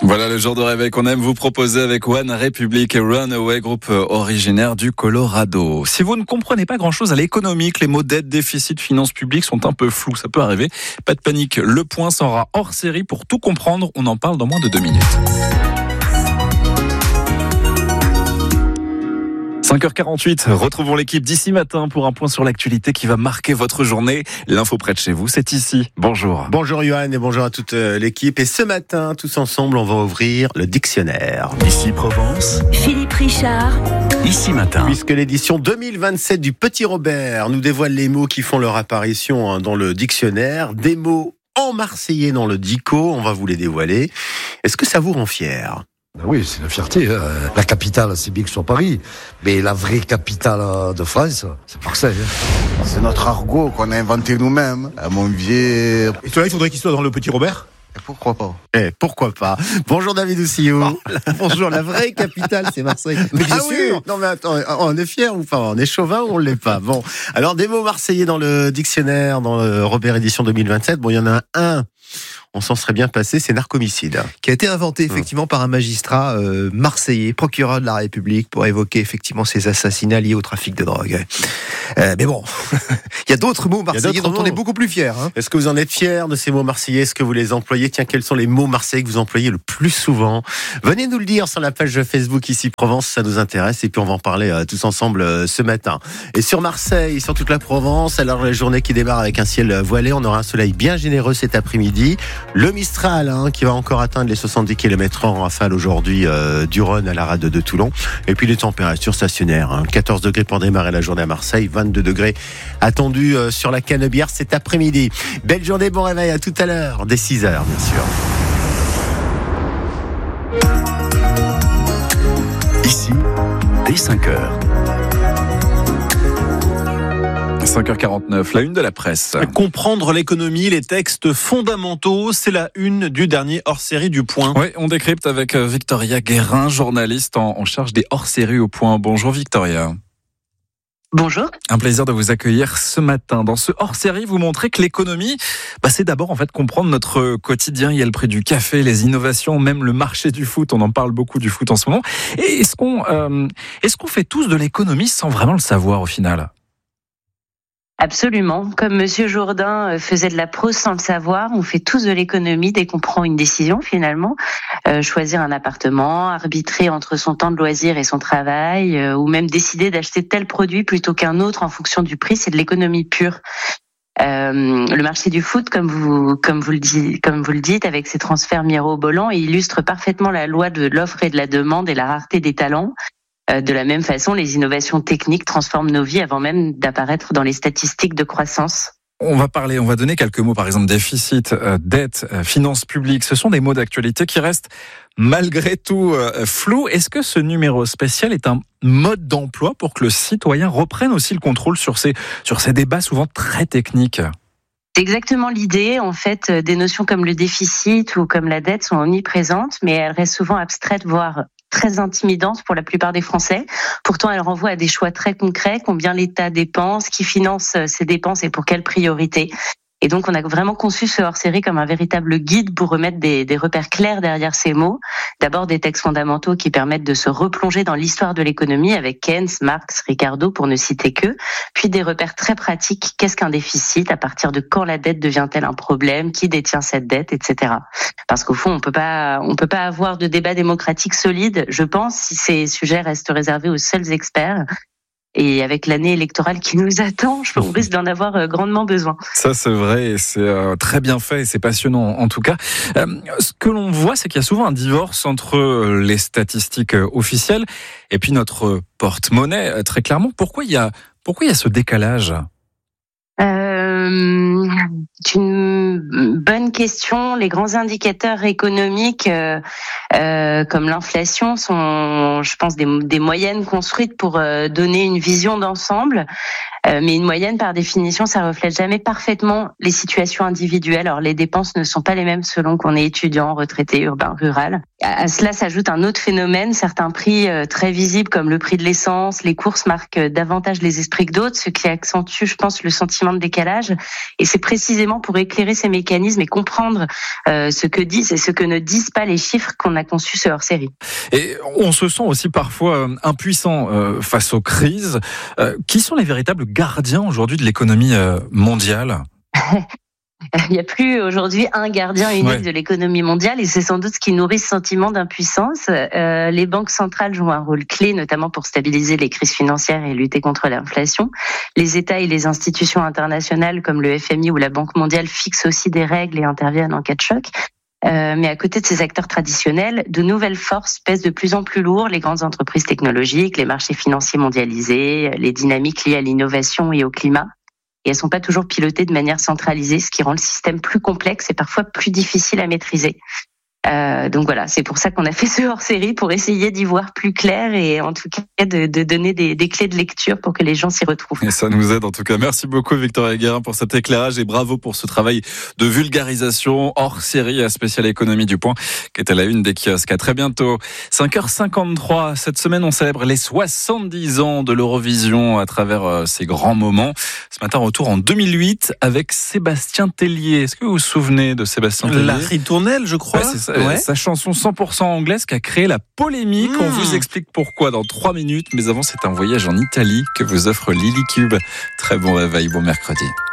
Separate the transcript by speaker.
Speaker 1: Voilà le genre de réveil qu'on aime vous proposer avec One Republic et Runaway, groupe originaire du Colorado. Si vous ne comprenez pas grand-chose à l'économie, que les mots dette, déficit, finances publiques sont un peu flous, ça peut arriver. Pas de panique, le point sera hors série pour tout comprendre. On en parle dans moins de 2 minutes. 5h48, retrouvons l'équipe d'ici matin pour un point sur l'actualité qui va marquer votre journée. L'info près de chez vous, c'est ici. Bonjour.
Speaker 2: Bonjour Johan et bonjour à toute l'équipe. Et ce matin, tous ensemble, on va ouvrir le dictionnaire.
Speaker 3: Ici Provence,
Speaker 4: Philippe Richard.
Speaker 3: Ici Matin.
Speaker 2: Puisque l'édition 2027 du Petit Robert nous dévoile les mots qui font leur apparition dans le dictionnaire. Des mots en marseillais dans le dico, on va vous les dévoiler. Est-ce que ça vous rend fier ?
Speaker 5: Oui, c'est une fierté. La capitale, c'est bien que ce soit Paris. Mais la vraie capitale de France, c'est Marseille.
Speaker 6: C'est notre argot qu'on a inventé nous-mêmes. Mon vieux.
Speaker 7: Et cela, il faudrait qu'il soit dans le Petit Robert ?
Speaker 6: Et pourquoi pas ?
Speaker 2: Pourquoi pas ? Bonjour David Oussillou.
Speaker 8: Bonjour, la vraie capitale, c'est Marseille.
Speaker 2: Mais bien sûr. Non mais attends, on est fiers ou pas ? On est chauvin ou on l'est pas ? Bon, alors des mots marseillais dans le dictionnaire, dans le Robert édition 2027. Bon, il y en a un. On s'en serait bien passé, c'est narcomicide.
Speaker 8: Qui a été inventé effectivement par un magistrat marseillais, procureur de la République, pour évoquer effectivement ces assassinats liés au trafic de drogue. Mais bon, il y a d'autres mots marseillais dont on est beaucoup plus fiers.
Speaker 2: Est-ce que vous en êtes fiers de ces mots marseillais ? Est-ce que vous les employez ? Tiens, quels sont les mots marseillais que vous employez le plus souvent ? Venez nous le dire sur la page Facebook Ici Provence, ça nous intéresse. Et puis on va en parler tous ensemble ce matin. Et sur Marseille, sur toute la Provence, alors la journée qui démarre avec un ciel voilé, on aura un soleil bien généreux cet après-midi. Le Mistral qui va encore atteindre les 70 km/h en rafale aujourd'hui du Rhône à la rade de Toulon. Et puis les températures stationnaires, 14 degrés pour démarrer la journée à Marseille, 22 degrés attendus sur la Canebière cet après-midi. Belle journée, bon réveil, à tout à l'heure, dès 6h bien sûr.
Speaker 3: Ici, dès 5h.
Speaker 1: 5h49, la une de la presse.
Speaker 7: Comprendre l'économie, les textes fondamentaux, c'est la une du dernier hors-série du Point.
Speaker 1: Oui, on décrypte avec Victoria Guérin, journaliste en charge des hors-séries au Point. Bonjour Victoria.
Speaker 9: Bonjour.
Speaker 1: Un plaisir de vous accueillir ce matin. Dans ce hors-série, vous montrez que l'économie, c'est d'abord en fait comprendre notre quotidien. Il y a le prix du café, les innovations, même le marché du foot. On en parle beaucoup du foot en ce moment. Et est-ce qu'on fait tous de l'économie sans vraiment le savoir au final ?
Speaker 9: Absolument. Comme Monsieur Jourdain faisait de la prose sans le savoir, on fait tous de l'économie dès qu'on prend une décision finalement. Choisir un appartement, arbitrer entre son temps de loisir et son travail, ou même décider d'acheter tel produit plutôt qu'un autre en fonction du prix, c'est de l'économie pure. Le marché du foot, comme vous le dites, avec ses transferts mirobolants, illustre parfaitement la loi de l'offre et de la demande et la rareté des talents. De la même façon, les innovations techniques transforment nos vies avant même d'apparaître dans les statistiques de croissance.
Speaker 1: On va donner quelques mots, par exemple déficit, dette, finances publiques. Ce sont des mots d'actualité qui restent malgré tout flous. Est-ce que ce numéro spécial est un mode d'emploi pour que le citoyen reprenne aussi le contrôle sur ces débats souvent très techniques ?
Speaker 9: C'est exactement l'idée. En fait, des notions comme le déficit ou comme la dette sont omniprésentes, mais elles restent souvent abstraites, voire très intimidantes pour la plupart des Français. Pourtant, elles renvoient à des choix très concrets, combien l'État dépense, qui finance ses dépenses et pour quelles priorités. Et donc, on a vraiment conçu ce hors-série comme un véritable guide pour remettre des repères clairs derrière ces mots. D'abord, des textes fondamentaux qui permettent de se replonger dans l'histoire de l'économie avec Keynes, Marx, Ricardo, pour ne citer que. Puis des repères très pratiques. Qu'est-ce qu'un déficit ? À partir de quand la dette devient-elle un problème ? Qui détient cette dette, etc. Parce qu'au fond, on peut pas avoir de débat démocratique solide, je pense, si ces sujets restent réservés aux seuls experts. Et avec l'année électorale qui nous attend, on risque d'en avoir grandement besoin.
Speaker 1: Ça, c'est vrai, et c'est très bien fait, et c'est passionnant en tout cas. Ce que l'on voit, c'est qu'il y a souvent un divorce entre les statistiques officielles et puis notre porte-monnaie, très clairement. Pourquoi il y a ce décalage ?
Speaker 9: C'est une bonne question. Les grands indicateurs économiques, comme l'inflation, sont, je pense, des moyennes construites pour donner une vision d'ensemble. Mais une moyenne, par définition, ça reflète jamais parfaitement les situations individuelles. Alors, les dépenses ne sont pas les mêmes selon qu'on est étudiant, retraité, urbain, rural. À cela s'ajoute un autre phénomène. Certains prix très visibles, comme le prix de l'essence, les courses, marquent davantage les esprits que d'autres, ce qui accentue, je pense, le sentiment de décalage. Et c'est précisément pour éclairer ces mécanismes et comprendre ce que disent et ce que ne disent pas les chiffres qu'on a conçu ce hors-série.
Speaker 1: Et on se sent aussi parfois impuissant face aux crises. Qui sont les véritables gardiens aujourd'hui de l'économie mondiale ?
Speaker 9: Il n'y a plus aujourd'hui un gardien unique de l'économie mondiale et c'est sans doute ce qui nourrit ce sentiment d'impuissance. Les banques centrales jouent un rôle clé, notamment pour stabiliser les crises financières et lutter contre l'inflation. Les États et les institutions internationales comme le FMI ou la Banque mondiale fixent aussi des règles et interviennent en cas de choc. Mais à côté de ces acteurs traditionnels, de nouvelles forces pèsent de plus en plus lourd, les grandes entreprises technologiques, les marchés financiers mondialisés, les dynamiques liées à l'innovation et au climat. Et elles sont pas toujours pilotées de manière centralisée, ce qui rend le système plus complexe et parfois plus difficile à maîtriser. Donc voilà, c'est pour ça qu'on a fait ce hors-série, pour essayer d'y voir plus clair et en tout cas de donner des clés de lecture pour que les gens s'y retrouvent.
Speaker 1: Et ça nous aide en tout cas. Merci beaucoup Victoria Guérin pour cet éclairage et bravo pour ce travail de vulgarisation hors-série à Spécial Économie du Point qui est à la une des kiosques. À très bientôt. 5h53, cette semaine on célèbre les 70 ans de l'Eurovision à travers ces grands moments. Ce matin, retour en 2008 avec Sébastien Tellier. Est-ce que vous vous souvenez de Sébastien Tellier ?
Speaker 7: La ritournelle, je crois.
Speaker 1: C'est ça. Sa chanson 100% anglaise qui a créé la polémique. On vous explique pourquoi dans 3 minutes. Mais avant, c'est un voyage en Italie que vous offre Lily Cube. Très bon réveil, bon mercredi.